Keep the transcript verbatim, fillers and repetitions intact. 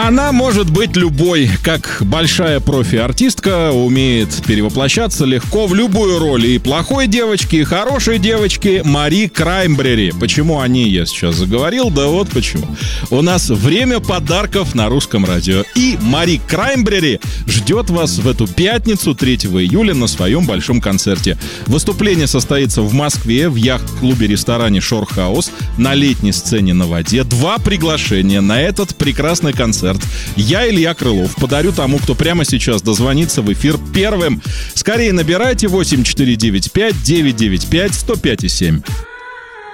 Она может быть любой, как большая профи-артистка, умеет перевоплощаться легко в любую роль. И плохой девочки, и хорошей девочки. Мари Краймбрери. Почему о ней я сейчас заговорил? Да вот почему. У нас время подарков на Русском радио. И Мари Краймбрери ждет вас в эту пятницу, третьего июля, на своем большом концерте. Выступление состоится в Москве, в яхт-клубе-ресторане «Шорхаус», на летней сцене на воде. Два приглашения на этот прекрасный концерт. Я, Илья Крылов, подарю тому, кто прямо сейчас дозвонится в эфир первым. Скорее набирайте восемь четыре девять пять девять девять пять сто пять и семь.